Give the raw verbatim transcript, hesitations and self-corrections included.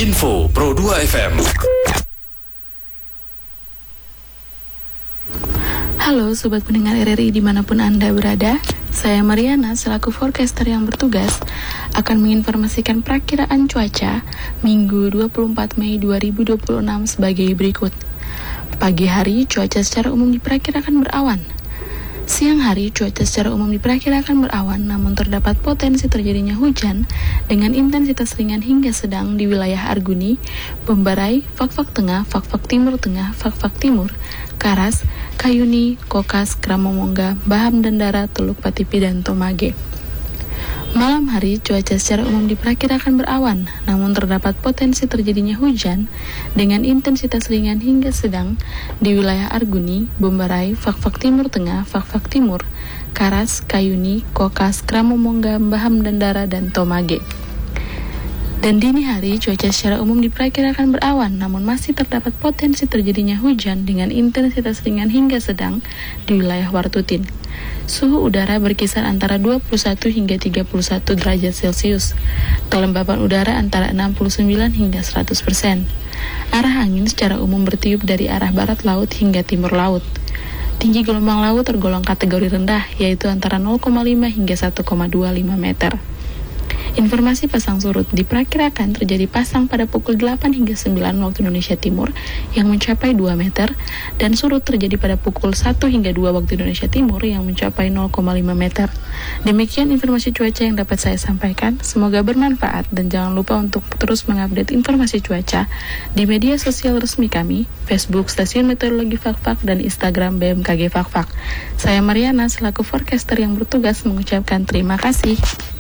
Info Pro dua F M. Halo Sobat pendengar R R I dimanapun Anda berada. Saya Mariana selaku forecaster yang bertugas akan menginformasikan perakiraan cuaca Minggu dua puluh empat Mei dua ribu dua puluh enam sebagai berikut. Pagi hari cuaca secara umum diperkirakan berawan. Siang hari cuaca secara umum diperkirakan berawan, namun terdapat potensi terjadinya hujan dengan intensitas ringan hingga sedang di wilayah Arguni, Bembarai, Fak-Fak Tengah, Fak-Fak Timur Tengah, Fak-Fak Timur, Karas, Kayuni, Kokas, Kramomongga, Baham Dendara, Teluk Patipi, dan Tomage. Malam hari cuaca secara umum diperkirakan berawan, namun terdapat potensi terjadinya hujan dengan intensitas ringan hingga sedang di wilayah Arguni, Bembarai, Fak-Fak Timur Tengah, Fak-Fak Timur, Karas, Kayuni, Kokas, Kramomongga, Baham Dendara, dan Tomage. Dan dini hari cuaca secara umum diperkirakan berawan, namun masih terdapat potensi terjadinya hujan dengan intensitas ringan hingga sedang di wilayah Wartutin. Suhu udara berkisar antara dua puluh satu hingga tiga puluh satu derajat Celcius. Kelembapan udara antara enam puluh sembilan hingga seratus persen. Arah angin secara umum bertiup dari arah barat laut hingga timur laut. Tinggi gelombang laut tergolong kategori rendah, yaitu antara nol koma lima hingga satu koma dua lima meter. Informasi pasang surut diperkirakan terjadi pasang pada pukul delapan hingga sembilan waktu Indonesia Timur yang mencapai dua meter dan surut terjadi pada pukul satu hingga dua waktu Indonesia Timur yang mencapai nol koma lima meter. Demikian informasi cuaca yang dapat saya sampaikan. Semoga bermanfaat dan jangan lupa untuk terus mengupdate informasi cuaca di media sosial resmi kami, Facebook Stasiun Meteorologi Fak-Fak dan Instagram B M K G Fak-Fak. Saya Mariana selaku forecaster yang bertugas mengucapkan terima kasih.